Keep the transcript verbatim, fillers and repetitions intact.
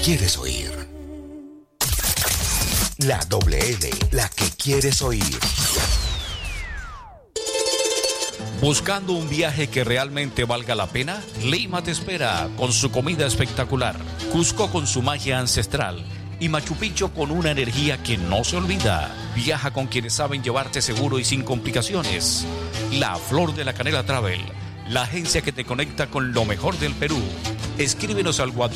quieres oír. La doble L, la que quieres oír. ¿Buscando un viaje que realmente valga la pena? Lima te espera con su comida espectacular, Cusco con su magia ancestral y Machu Picchu con una energía que no se olvida. Viaja con quienes saben llevarte seguro y sin complicaciones. La Flor de la Canela Travel, la agencia que te conecta con lo mejor del Perú. Escríbenos al WhatsApp